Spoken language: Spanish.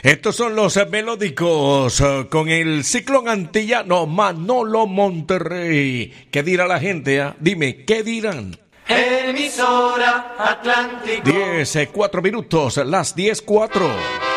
Estos son los melódicos con el ciclón antillano Manolo Monterrey. ¿Qué dirá la gente? Dime, ¿qué dirán? Emisora Atlántico. 4 minutos, las 10:04.